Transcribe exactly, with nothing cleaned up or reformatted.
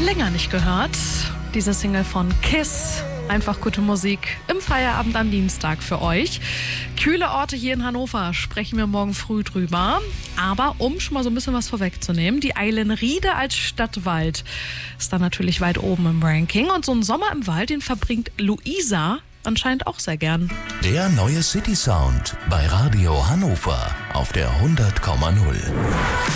Länger nicht gehört. Diese Single von Kiss. Einfach gute Musik im Feierabend am Dienstag für euch. Kühle Orte hier in Hannover sprechen wir morgen früh drüber. Aber um schon mal so ein bisschen was vorwegzunehmen, die Eilenriede als Stadtwald ist da natürlich weit oben im Ranking. Und so einen Sommer im Wald, den verbringt Luisa anscheinend auch sehr gern. Der neue City Sound bei Radio Hannover auf der hundert Komma null.